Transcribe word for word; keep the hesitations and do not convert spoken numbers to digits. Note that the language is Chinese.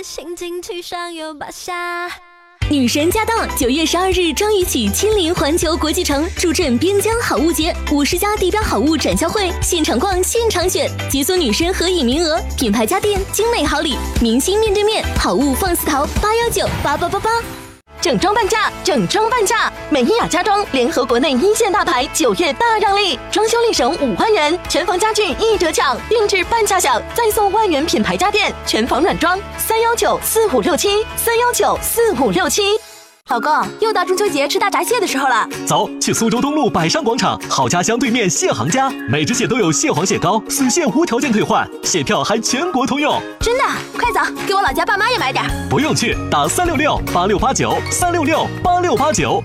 心情去上有八下。 女神驾到！九月十二日张雨绮亲临环球国际城，助阵边疆好物节，五十家地标好物展销会，现场逛，现场选，解锁女神合影名额，品牌家电，精美好礼，明星面对面，好物放肆淘，八幺九八八八八。 整装半价，整装半价！美伊雅家装联合国内一线大牌，九月大让利，装修立省五万元，全房家具一折抢，定制半价享，再送万元品牌家电，全房软装，三幺九四五六七，三幺九四五六七。老公，又到中秋节吃大闸蟹的时候了， 走，去苏州东路百上广场好家乡对面蟹行家，每只蟹都有蟹黄蟹膏，死蟹无条件退换，蟹票还全国通用。 真的？快走，给我老家爸妈也买点。 不用去，打三六六八六八九，三六六八六八九。